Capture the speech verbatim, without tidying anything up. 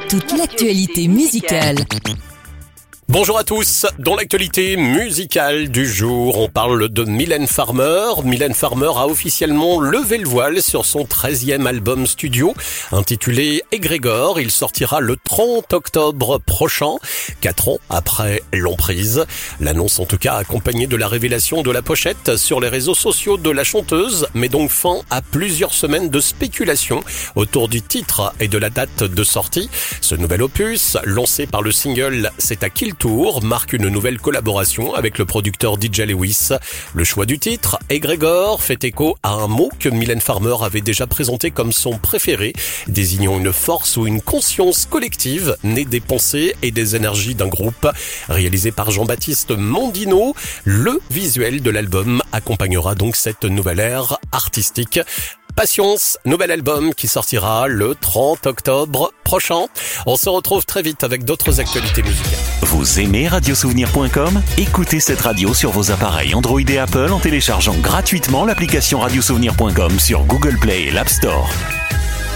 toute l'actualité musicale. Bonjour à tous, dans l'actualité musicale du jour, on parle de Mylène Farmer. Mylène Farmer a officiellement levé le voile sur son treizième album studio, intitulé Égrégore. Il sortira le trente octobre prochain, quatre ans après l'emprise. L'annonce en tout cas accompagnée de la révélation de la pochette sur les réseaux sociaux de la chanteuse, met donc fin à plusieurs semaines de spéculation autour du titre et de la date de sortie. Ce nouvel opus, lancé par le single C'est à qui le tour, marque une nouvelle collaboration avec le producteur D J Lewis. Le choix du titre, Égrégore, fait écho à un mot que Mylène Farmer avait déjà présenté comme son préféré, désignant une force ou une conscience collective née des pensées et des énergies d'un groupe. Réalisé par Jean-Baptiste Mondino, le visuel de l'album accompagnera donc cette nouvelle ère artistique. Patience, nouvel album qui sortira le trente octobre prochain. On se retrouve très vite avec d'autres actualités musicales. Vous aimez radiosouvenir point com ? Écoutez cette radio sur vos appareils Android et Apple en téléchargeant gratuitement l'application radiosouvenir point com sur Google Play et l'App Store.